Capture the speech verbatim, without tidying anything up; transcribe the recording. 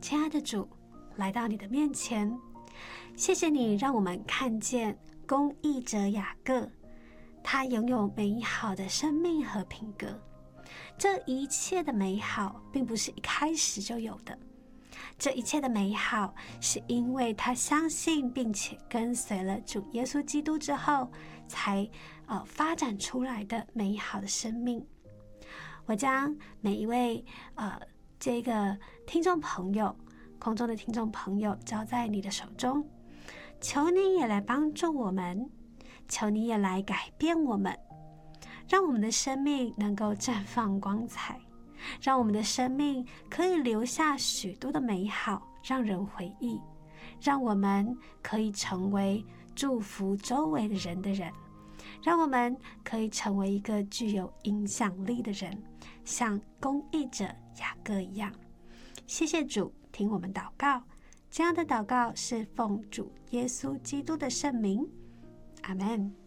亲爱的主，来到你的面前，谢谢你让我们看见公义者雅各，他拥有美好的生命和品格。这一切的美好并不是一开始就有的，这一切的美好是因为他相信并且跟随了主耶稣基督之后才呃发展出来的美好的生命。我将每一位呃这个听众朋友，空中的听众朋友交在你的手中，求你也来帮助我们，求你也来改变我们，让我们的生命能够绽放光彩，让我们的生命可以留下许多的美好，让人回忆，让我们可以成为祝福周围的人的人，让我们可以成为一个具有影响力的人，像公义者雅各一样。谢谢主，听我们祷告，这样的祷告是奉主耶稣基督的圣名，阿们。